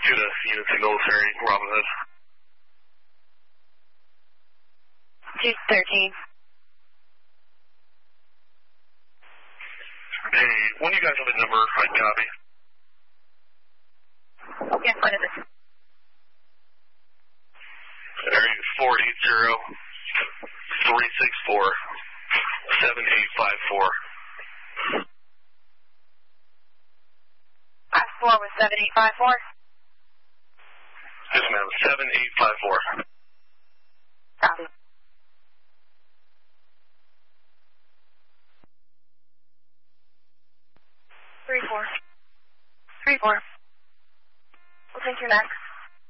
to Unity Military, Robin Hood. 213. Hey, when you guys have a number, I copy. Yes, what is it? Area 480-364-7854. Last four was 7854. Yes, ma'am, 7854. Copy. Three four. We'll take your next.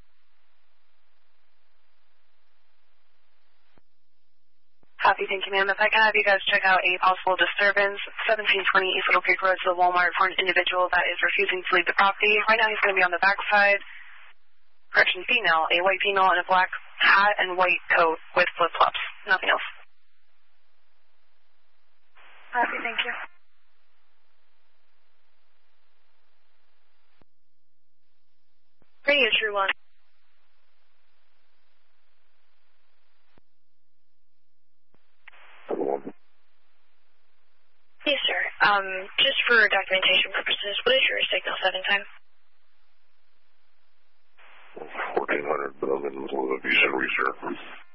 Copy, thank you, ma'am. If I can have you guys check out a possible disturbance, 1720 East Little Creek Road to the Walmart for an individual that is refusing to leave the property. Right now he's going to be on the backside. Correction, female, a white female in a black hat and white coat with flip-flops. Nothing else. Copy, thank you. Radio True One. Yes, sir. Just for documentation purposes, what is your signal 7 time? 1400 Bowman with a visa reserve.